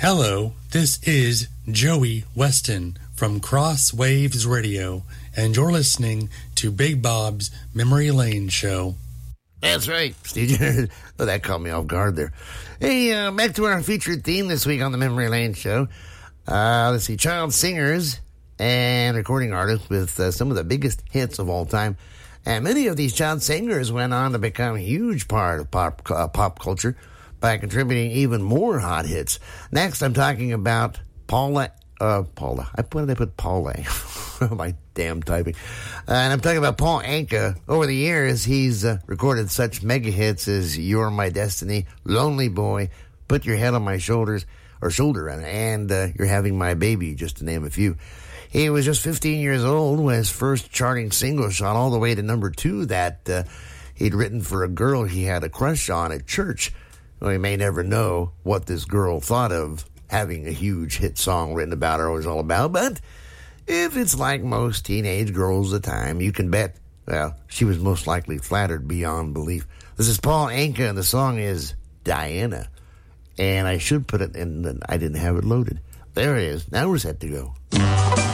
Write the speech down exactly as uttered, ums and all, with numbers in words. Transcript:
Hello, this is Joey Weston from Cross Waves Radio, and you're listening to Big Bob's Memory Lane Show. That's right, Steve. Oh, that caught me off guard there. Hey, uh, back to our featured theme this week on the Memory Lane Show. Uh, let's see, child singers and recording artists with uh, some of the biggest hits of all time. And many of these child singers went on to become a huge part of pop, uh, pop culture by contributing even more hot hits. Next, I'm talking about Paula. Uh, Paula. I, what did I put Paula? My damn typing. Uh, and I'm talking about Paul Anka. Over the years, he's uh, recorded such mega hits as You're My Destiny, Lonely Boy, Put Your Head on My Shoulders, or Shoulder, and uh, You're Having My Baby, just to name a few. He was just fifteen years old when his first charting single shot all the way to number two that uh, he'd written for a girl he had a crush on at church. Well, you may never know what this girl thought of having a huge hit song written about her or was all about, but if it's like most teenage girls at the time, you can bet, well, she was most likely flattered beyond belief. This is Paul Anka, and the song is Diana. And I should put it in, the, I didn't have it loaded. There it is. Now we're set to go.